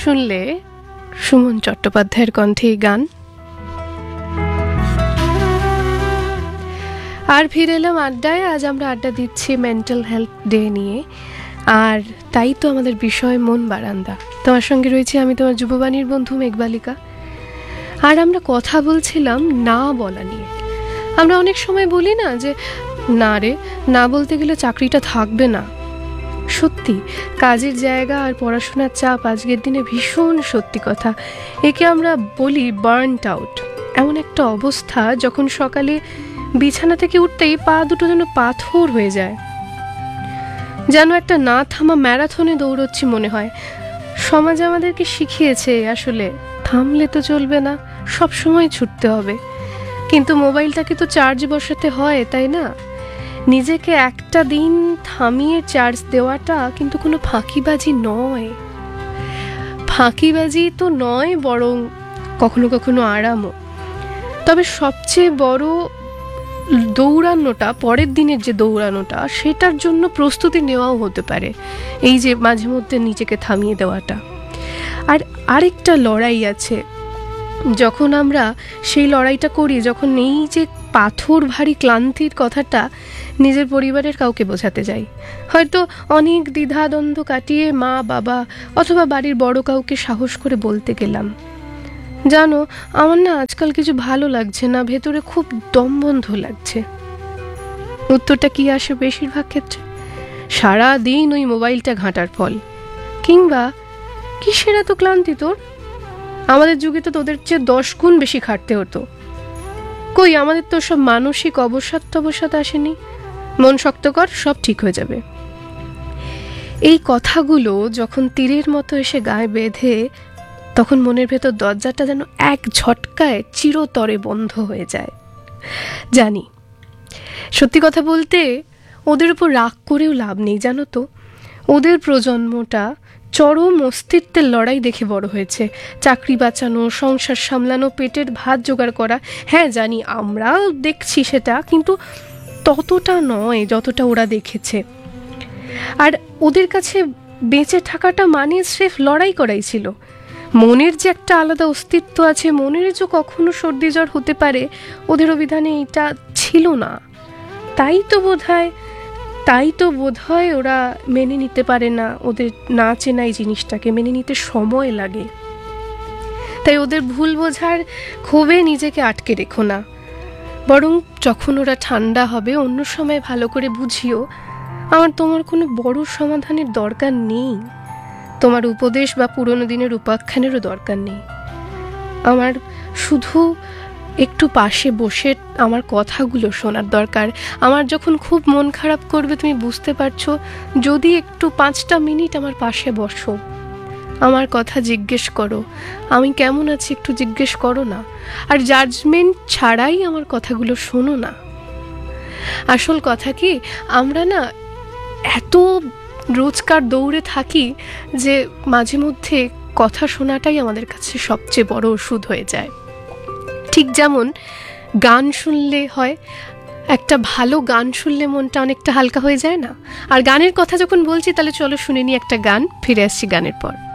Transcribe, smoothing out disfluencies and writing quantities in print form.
শুনলে সুমন চট্টোপাধ্যায়ের কণ্ঠে এই গান। আর ফিরে এলাম আড্ডায়। আজ আমরা আড্ডা দিচ্ছি মেন্টাল হেলথ ডে নিয়ে, আর তাই তো আমাদের বিষয় মন বারান্দা। তোমার সঙ্গে রয়েছে আমি, তোমার যুববাণীর বন্ধু মেঘবালিকা। আর আমরা কথা বলছিলাম না বলা নিয়ে। আমরা অনেক সময় বলি না যে না রে, না বলতে গেলে চাকরিটা থাকবে না। সত্যি, কাজের জায়গা আর পড়াশোনার চাপ আজকের দিনে ভীষণ সত্যি কথা। একে আমরা বলি বার্নড আউট। এমন একটা অবস্থা যখন সকালে বিছানা থেকে উঠতেই পা দুটো যেন পাথর হয়ে যায়, যেন একটা না থামা ম্যারাথনে দৌড়চ্ছি মনে হয়। সমাজ আমাদেরকে শিখিয়েছে আসলে থামলে তো চলবে না, সব সময় ছুটতে হবে। কিন্তু মোবাইলটাকে তো চার্জ বসাতে হয়, তাই না? নিজেকে একটা দিন থামিয়ে চার্জ দেওয়াটা কিন্তু কোনো ফাঁকিবাজি নয়। ফাঁকিবাজি তো নয়, বরং কখনো কখনো আরামও। তবে সবচেয়ে বড় দৌড়ানোটা, পরের দিনের যে দৌড়ানোটা, সেটার জন্য প্রস্তুতি নেওয়াও হতে পারে এই যে মাঝে মধ্যে নিজেকে থামিয়ে দেওয়াটা। আর আরেকটা লড়াই আছে, যখন আমরা সেই লড়াইটা করি, যখন এই যে পাথর ভারী ক্লান্তির কথাটা নিজের পরিবারের কাউকে বোঝাতে যাই, হয়তো অনেক দ্বিধাদ্বন্দ্ব কাটিয়ে মা বাবা অথবা বাড়ির বড় কাউকে সাহস করে বলতে গেলাম, জানো আমার না আজকাল কিছু ভালো লাগছে না, ভেতরে খুব দমবন্ধ লাগছে। উত্তরটা কি আসে বেশিরভাগ ক্ষেত্রে? সারা দিন ওই মোবাইলটা ঘাঁটার ফল, কিংবা কিসের এত ক্লান্তি তোর? আমাদের যুগে তো তোদের চেয়ে 10 গুণ বেশি খাটতে হতো। কই, আমাদের তো সব মানসিক অবসাদ আসেনি। মন শক্ত কর, সব ঠিক হয়ে যাবে। এই কথাগুলো যখন তীরের মতো এসে গায়ে বেঁধে, তখন মনের ভেতর দরজাটা যেন এক ঝটকায় চিরতরে বন্ধ হয়ে যায়। জানি, সত্যি কথা বলতে ওদের উপর রাগ করেও লাভ নেই, জানো তো। ওদের প্রজন্মটা চরম অস্তিত্বের লড়াই দেখে বড় হয়েছে। চাকরি বাঁচানো, সংসার সামলানো, পেটের ভাত জোগাড় করা। হ্যাঁ জানি, আমরাও দেখছি সেটা, কিন্তু ততটা নয় যতটা ওরা দেখেছে। আর ওদের কাছে বেঁচে থাকাটা মানে স্রেফ লড়াই করাই ছিল। মনের যে একটা আলাদা অস্তিত্ব আছে, মনের যে কখনো সর্দি জ্বর হতে পারে, ওদের অভিধানে এটা ছিল না। তাই তো বোধহয় ওরা মেনে নিতে পারে না, ওদের না চেনা এই জিনিসটাকে মেনে নিতে সময় লাগে। তাই ওদের ভুল বোঝার ক্ষোভে নিজেকে আটকে রেখো না, বরং যখন ওরা ঠান্ডা হবে অন্য সময় ভালো করে বুঝিও, তোমার কোনো বড় সমাধানের দরকার নেই। তোমার উপদেশ বা পুরনো দিনের উপাখ্যানেরও দরকার নেই। আমার শুধু একটু পাশে বসে আমার কথাগুলো শোনার দরকার। আমার যখন খুব মন খারাপ করবে, তুমি বুঝতে পারছো, যদি একটু 5টা মিনিট আমার পাশে বসো, আমার কথা জিজ্ঞেস করো, আমি কেমন আছি একটু জিজ্ঞেস করো না, আর জাজমেন্ট ছাড়াই আমার কথাগুলো শোনো না। আসল কথা কি, আমরা না এত রোজকার দৌড়ে থাকি যে মাঝে মধ্যে কথা শোনাটাই আমাদের কাছে সবচেয়ে বড় ওষুধ হয়ে যায়। ঠিক যেমন গান শুনলে হয়, একটা ভালো গান শুনলে মনটা অনেকটা হালকা হয়ে যায় না? আর গানের কথা যখন বলছি, তাহলে চলো শুনে নি একটা গান, ফিরে আসছি গানের পর।